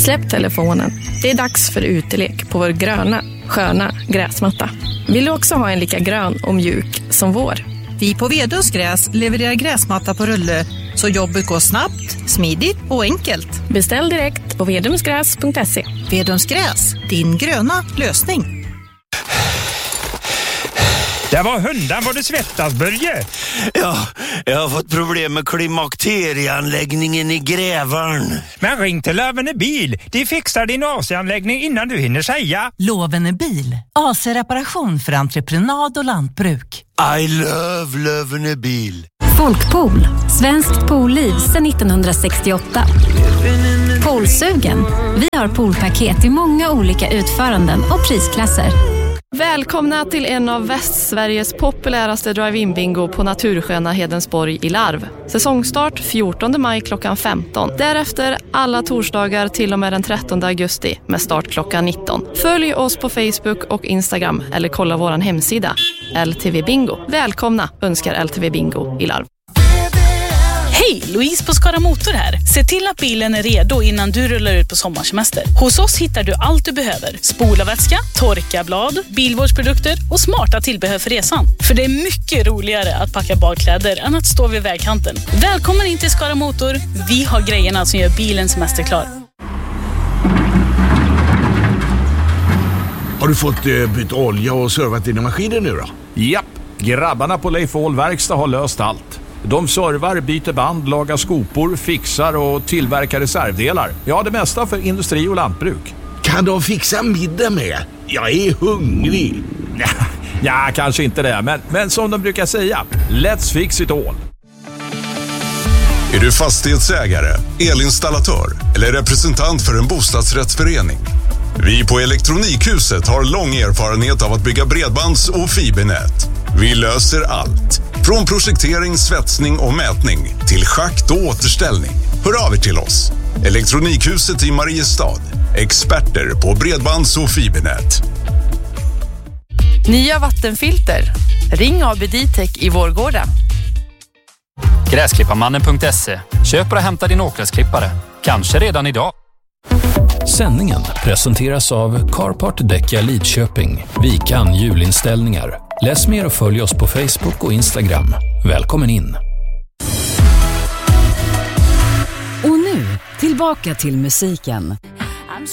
Släpp telefonen. Det är dags för utelek på vår gröna, sköna gräsmatta. Vill du också ha en lika grön och mjuk som vår? Vi på Vedums gräs levererar gräsmatta på rulle så jobbet går snabbt, smidigt och enkelt. Beställ direkt på vedumsgräs.se. Vedums gräs, din gröna lösning. Det var hundan vad du svettas, Börje. Ja, jag har fått problem med klimakterieanläggningen i Grävarn. Men ring till Lövene bil. De fixar din AC-anläggning innan du hinner säga. Lövene bil. AC-reparation för entreprenad och lantbruk. I love Lövene bil. Folkpool. Svenskt poolliv sedan 1968. Poolsugen. Vi har poolpaket i många olika utföranden och prisklasser. Välkomna till en av Västsveriges populäraste drive-in-bingo på natursköna Hedensborg i Larv. Säsongstart 14 maj klockan 15. Därefter alla torsdagar till och med den 13 augusti med start klockan 19. Följ oss på Facebook och Instagram eller kolla våran hemsida. LTV Bingo. Välkomna önskar LTV Bingo i Larv. Hej, Louise på Skara Motor här. Se till att bilen är redo innan du rullar ut på sommarsemester. Hos oss hittar du allt du behöver. Spolarvätska, torkarblad, bilvårdsprodukter och smarta tillbehör för resan. För det är mycket roligare att packa badkläder än att stå vid vägkanten. Välkommen in till Skara Motor. Vi har grejerna som gör bilen semesterklar. Har du fått byta olja och servat dina maskiner nu då? Japp, grabbarna på Leif Ahl Verkstad har löst allt. De servar, byter band, lagar skopor, fixar och tillverkar reservdelar. Ja, det mesta för industri och lantbruk. Kan de fixa middag med? Jag är hungrig. Ja, kanske inte det, men som de brukar säga, let's fix it all. Är du fastighetsägare, elinstallatör eller representant för en bostadsrättsförening? Vi på Elektronikhuset har lång erfarenhet av att bygga bredbands- och fibernät. Vi löser allt. Från projektering, svetsning och mätning till schakt och återställning. Hör av er till oss. Elektronikhuset i Mariestad. Experter på bredbands- och fibernät. Nya vattenfilter. Ring AB Ditech i Vårgårda. Gräsklipparmannen.se. Köp och hämta din åkgräsklippare. Kanske redan idag. Sändningen presenteras av Carport Däcka Lidköping. Vi kan hjulinställningar. Läs mer och följ oss på Facebook och Instagram. Välkommen in! Och nu, tillbaka till musiken.